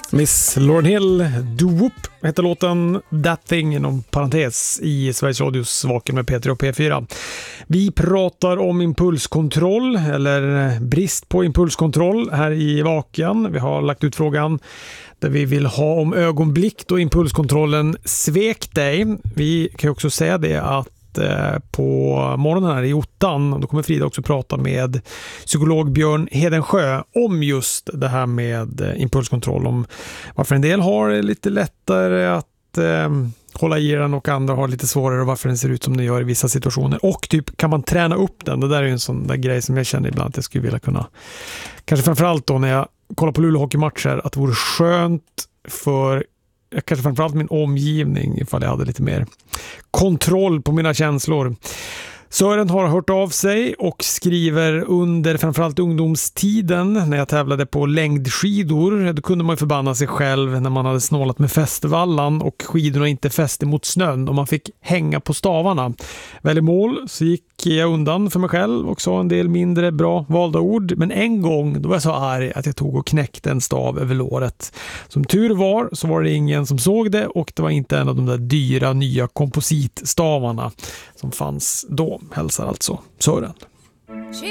Miss Lauryn Hill, Do-Whoop heter låten, That Thing inom parentes i Sveriges Radios Vaken med P3 och P4. Vi pratar om impulskontroll eller brist på impulskontroll här i Vaken. Vi har lagt ut frågan där vi vill ha om ögonblick då impulskontrollen svek dig. Vi kan också säga det att på morgonen här i Ottan, då kommer Frida också prata med psykolog Björn Hedensjö om just det här med impulskontroll, om varför en del har lite lättare att hålla i den och andra har lite svårare och varför den ser ut som den gör i vissa situationer, och typ kan man träna upp den. Det där är ju en sån där grej som jag känner ibland att jag skulle vilja kunna, kanske framförallt då när jag kollar på Luleå hockeymatcher, att det vore skönt för kanske framförallt min omgivning ifall jag hade lite mer kontroll på mina känslor. Sören har hört av sig och skriver: under framförallt ungdomstiden när jag tävlade på längdskidor, då kunde man ju förbanna sig själv när man hade snålat med fästevallan och skidorna inte fäste mot snön och man fick hänga på stavarna. Väl i mål så gick jag undan för mig själv och sa en del mindre bra valda ord, men en gång då var jag så arg att jag tog och knäckte en stav över låret. Som tur var så var det ingen som såg det, och det var inte en av de där dyra nya kompositstavarna som fanns då. Hälsar alltså Sören.